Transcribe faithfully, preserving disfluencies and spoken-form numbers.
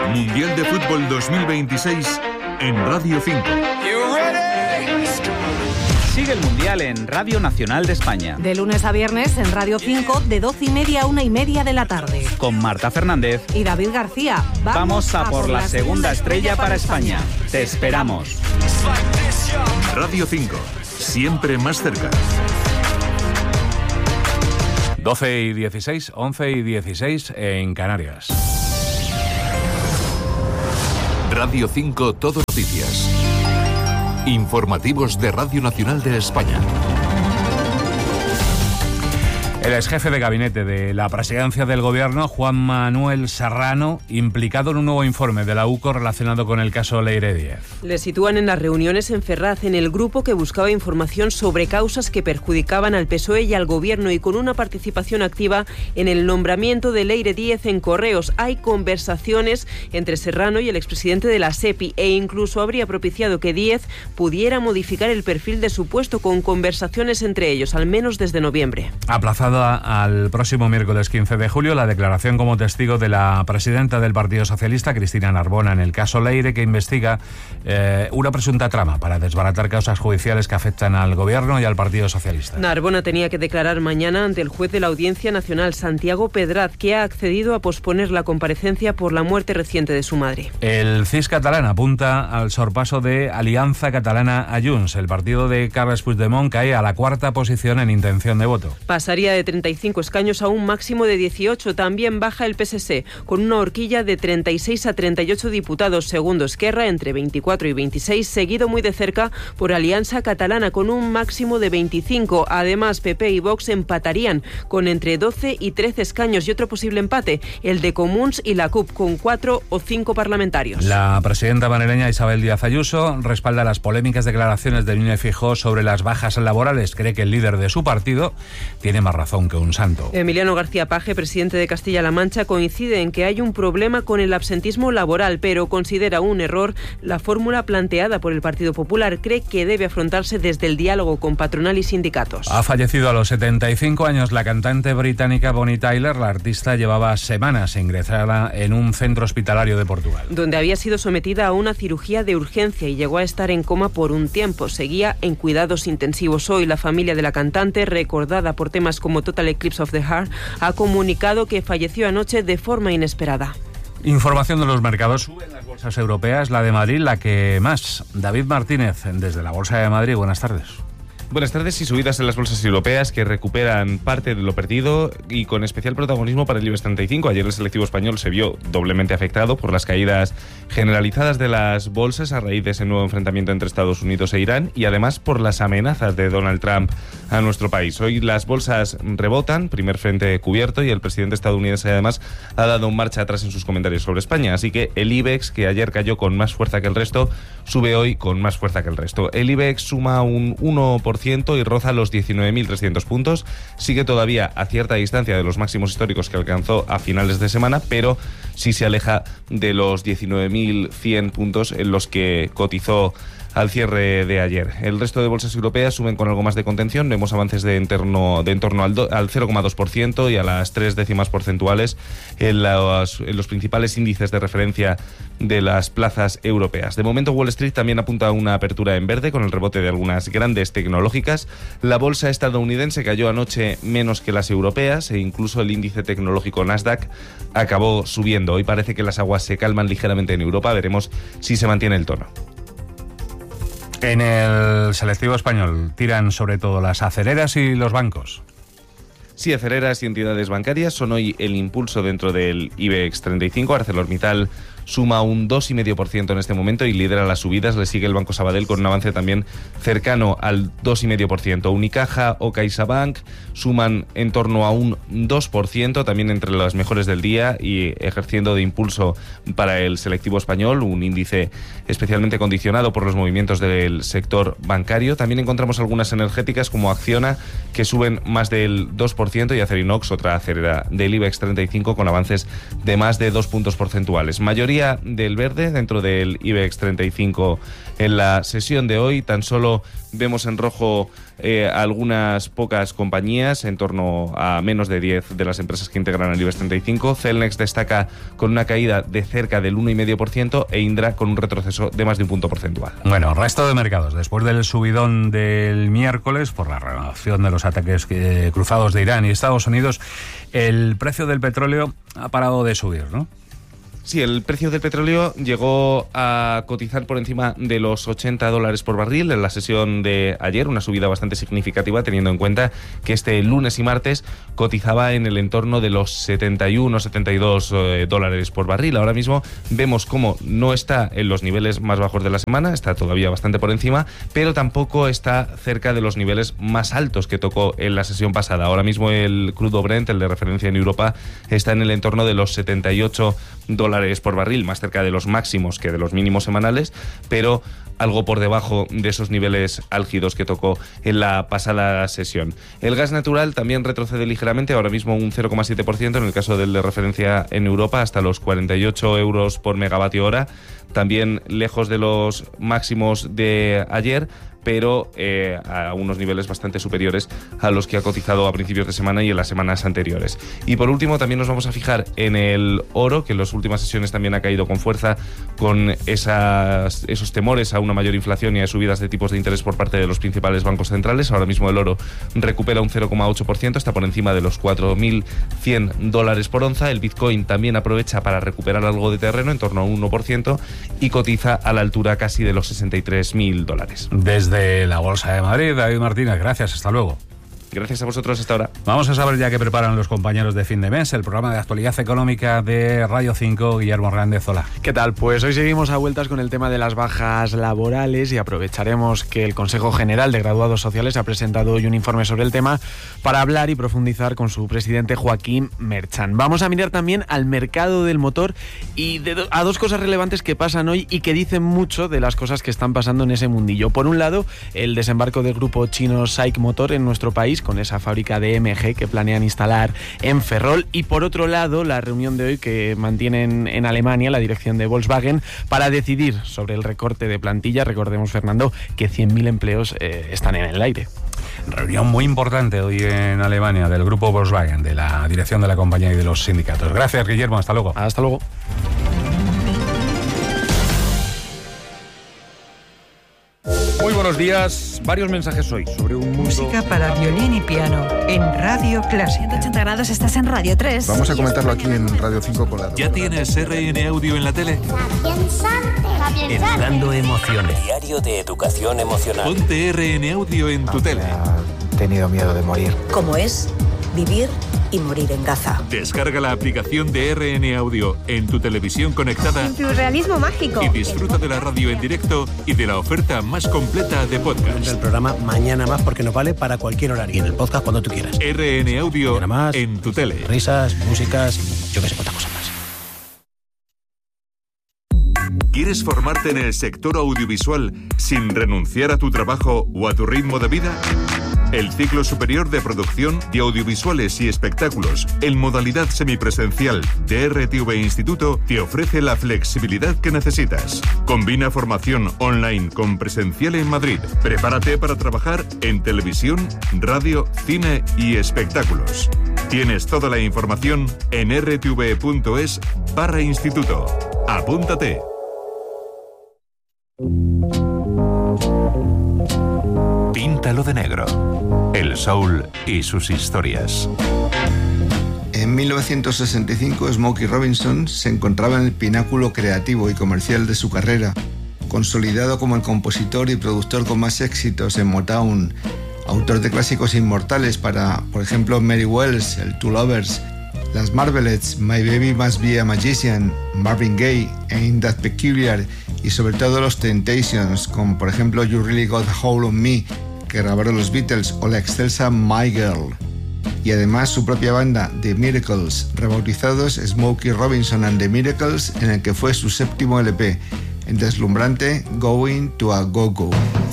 Mundial de Fútbol dos mil veintiséis en Radio cinco. Sigue el Mundial en Radio Nacional de España. De lunes a viernes en Radio cinco, de doce y media a una y media de la tarde. Con Marta Fernández y David García. Vamos, Vamos a, a por la segunda estrella para España. España. Te esperamos. Radio cinco, siempre más cerca. doce y dieciséis, once y dieciséis en Canarias. Radio cinco, Todo Noticias. Informativos de Radio Nacional de España. El exjefe de gabinete de la presidencia del gobierno, Juan Manuel Serrano, implicado en un nuevo informe de la U C O relacionado con el caso Leire Díez. Le sitúan en las reuniones en Ferraz, en el grupo que buscaba información sobre causas que perjudicaban al P S O E y al gobierno, y con una participación activa en el nombramiento de Leire Díez en Correos. Hay conversaciones entre Serrano y el expresidente de la SEPI, e incluso habría propiciado que Díez pudiera modificar el perfil de su puesto, con conversaciones entre ellos, al menos desde noviembre. Aplazado al próximo miércoles quince de julio la declaración como testigo de la presidenta del Partido Socialista, Cristina Narbona, en el caso Leire, que investiga eh, una presunta trama para desbaratar causas judiciales que afectan al Gobierno y al Partido Socialista. Narbona tenía que declarar mañana ante el juez de la Audiencia Nacional, Santiago Pedraz, que ha accedido a posponer la comparecencia por la muerte reciente de su madre. El C I S catalán apunta al sorpaso de Alianza Catalana a Junts. El partido de Carles Puigdemont cae a la cuarta posición en intención de voto. Pasaría de treinta y cinco escaños a un máximo de dieciocho. También baja el P S C, con una horquilla de treinta y seis a treinta y ocho diputados. Segundo Esquerra, entre veinticuatro y veintiséis, seguido muy de cerca por Alianza Catalana, con un máximo de veinticinco. Además, P P y Vox empatarían con entre doce y trece escaños, y otro posible empate, el de Comuns y la C U P, con cuatro o cinco parlamentarios. La presidenta madrileña Isabel Díaz Ayuso respalda las polémicas declaraciones de Núñez Feijóo sobre las bajas laborales. Cree que el líder de su partido tiene más razón que un santo. Emiliano García Paje, presidente de Castilla-La Mancha, coincide en que hay un problema con el absentismo laboral, pero considera un error la fórmula planteada por el Partido Popular. Cree que debe afrontarse desde el diálogo con patronal y sindicatos. Ha fallecido a los setenta y cinco años la cantante británica Bonnie Tyler. La artista llevaba semanas ingresada en un centro hospitalario de Portugal, donde había sido sometida a una cirugía de urgencia y llegó a estar en coma por un tiempo. Seguía en cuidados intensivos. Hoy la familia de la cantante, recordada por temas como Total Eclipse of the Heart, ha comunicado que falleció anoche de forma inesperada. Información de los mercados. Suben las bolsas europeas, la de Madrid la que más. David Martínez, desde la Bolsa de Madrid, buenas tardes. Buenas tardes. Y subidas en las bolsas europeas que recuperan parte de lo perdido, y con especial protagonismo para el IBEX treinta y cinco. Ayer el selectivo español se vio doblemente afectado por las caídas generalizadas de las bolsas a raíz de ese nuevo enfrentamiento entre Estados Unidos e Irán, y además por las amenazas de Donald Trump a nuestro país. Hoy las bolsas rebotan, primer frente cubierto, y el presidente estadounidense además ha dado un marcha atrás en sus comentarios sobre España. Así que el IBEX, que ayer cayó con más fuerza que el resto, sube hoy con más fuerza que el resto. El IBEX suma un uno por ciento y roza los diecinueve mil trescientos puntos. Sigue todavía a cierta distancia de los máximos históricos que alcanzó a finales de semana, pero sí se aleja de los diecinueve mil cien puntos en los que cotizó al cierre de ayer. El resto de bolsas europeas suben con algo más de contención. Vemos avances de, interno, de en torno al, do, al cero coma dos por ciento y a las tres décimas porcentuales en los, en los principales índices de referencia de las plazas europeas. De momento, Wall Street también apunta a una apertura en verde con el rebote de algunas grandes tecnológicas. La bolsa estadounidense cayó anoche menos que las europeas, e incluso el índice tecnológico Nasdaq acabó subiendo. Hoy parece que las aguas se calman ligeramente en Europa. Veremos si se mantiene el tono. En el selectivo español tiran sobre todo las acereras y los bancos. Sí, acereras y entidades bancarias son hoy el impulso dentro del IBEX treinta y cinco. ArcelorMittal suma un dos coma cinco por ciento en este momento y lidera las subidas. Le sigue el Banco Sabadell con un avance también cercano al dos coma cinco por ciento. Unicaja o CaixaBank suman en torno a un dos por ciento, también entre las mejores del día, y ejerciendo de impulso para el selectivo español, un índice especialmente condicionado por los movimientos del sector bancario. También encontramos algunas energéticas como Acciona, que suben más del dos por ciento, y Acerinox, otra acerera del IBEX treinta y cinco, con avances de más de dos puntos porcentuales. Mayoría día del verde dentro del IBEX treinta y cinco en la sesión de hoy. Tan solo vemos en rojo eh, algunas pocas compañías, en torno a menos de diez de las empresas que integran el IBEX treinta y cinco. Celnex destaca con una caída de cerca del uno coma cinco por ciento e Indra con un retroceso de más de un punto porcentual. Bueno, resto de mercados. Después del subidón del miércoles por la reacción de los ataques eh, cruzados de Irán y Estados Unidos, el precio del petróleo ha parado de subir, ¿no? Sí, el precio del petróleo llegó a cotizar por encima de los ochenta dólares por barril en la sesión de ayer, una subida bastante significativa teniendo en cuenta que este lunes y martes cotizaba en el entorno de los setenta y uno, setenta y dos eh, dólares por barril. Ahora mismo vemos cómo no está en los niveles más bajos de la semana, está todavía bastante por encima, pero tampoco está cerca de los niveles más altos que tocó en la sesión pasada. Ahora mismo el crudo Brent, el de referencia en Europa, está en el entorno de los setenta y ocho dólares por barril, más cerca de los máximos que de los mínimos semanales, pero algo por debajo de esos niveles álgidos que tocó en la pasada sesión. El gas natural también retrocede ligeramente, ahora mismo un cero coma siete por ciento en el caso del de referencia en Europa, hasta los cuarenta y ocho euros por megavatio hora, también lejos de los máximos de ayer, pero eh, a unos niveles bastante superiores a los que ha cotizado a principios de semana y en las semanas anteriores. Y por último también nos vamos a fijar en el oro, que en las últimas sesiones también ha caído con fuerza con esas, esos temores a una mayor inflación y a subidas de tipos de interés por parte de los principales bancos centrales. Ahora mismo el oro recupera un cero coma ocho por ciento, está por encima de los cuatro mil cien dólares por onza. El Bitcoin también aprovecha para recuperar algo de terreno, en torno a un uno por ciento, y cotiza a la altura casi de los sesenta y tres mil dólares. Desde de la Bolsa de Madrid, David Martínez, gracias, hasta luego. Gracias a vosotros, hasta ahora. Vamos a saber ya qué preparan los compañeros de fin de mes, el programa de actualidad económica de Radio cinco, Guillermo Hernández. Hola. ¿Qué tal? Pues hoy seguimos a vueltas con el tema de las bajas laborales y aprovecharemos que el Consejo General de Graduados Sociales ha presentado hoy un informe sobre el tema para hablar y profundizar con su presidente Joaquín Merchan. Vamos a mirar también al mercado del motor y de do- a dos cosas relevantes que pasan hoy y que dicen mucho de las cosas que están pasando en ese mundillo. Por un lado, el desembarco del grupo chino SAIC Motor en nuestro país, con esa fábrica de M G que planean instalar en Ferrol, y por otro lado la reunión de hoy que mantienen en Alemania la dirección de Volkswagen para decidir sobre el recorte de plantilla. Recordemos, Fernando, que cien mil empleos eh, están en el aire. Reunión muy importante hoy en Alemania del grupo Volkswagen, de la dirección de la compañía y de los sindicatos. Gracias, Guillermo, hasta luego. Hasta luego. Muy buenos días. Varios mensajes hoy sobre un mundo... Música para violín y piano en Radio Clásica. ciento ochenta grados, estás en Radio tres. Vamos a comentarlo aquí en Radio cinco con la... ¿Ya tienes R N Audio en la tele? Educando emociones. Diario de educación emocional. Ponte R N Audio en tu tele. He tenido miedo de morir. ¿Cómo es vivir y morir en Gaza? Descarga la aplicación de R N Audio en tu televisión conectada. En tu realismo mágico. Y disfruta de la radio en directo y de la oferta más completa de podcast. El programa Mañana Más, porque nos vale para cualquier horario. Y en el podcast cuando tú quieras. R N Audio más, en tu tele. Risas, músicas, yo que sé, cuántas cosas más. ¿Quieres formarte en el sector audiovisual sin renunciar a tu trabajo o a tu ritmo de vida? El ciclo superior de producción de audiovisuales y espectáculos en modalidad semipresencial de R T V Instituto te ofrece la flexibilidad que necesitas. Combina formación online con presencial en Madrid. Prepárate para trabajar en televisión, radio, cine y espectáculos. Tienes toda la información en r t v punto es barra instituto. Apúntate. Píntalo de negro. El soul y sus historias. En mil novecientos sesenta y cinco, Smokey Robinson se encontraba en el pináculo creativo y comercial de su carrera, consolidado como el compositor y productor con más éxitos en Motown, autor de clásicos inmortales para, por ejemplo, Mary Wells, el Two Lovers, las Marvelettes, My Baby Must Be a Magician, Marvin Gaye, Ain't That Peculiar, y sobre todo los Temptations, como por ejemplo You Really Got a Hold on Me, que grabaron los Beatles, o la excelsa My Girl. Y además su propia banda, The Miracles, rebautizados Smokey Robinson and The Miracles, en el que fue su séptimo L P, el deslumbrante Going to a Go-Go.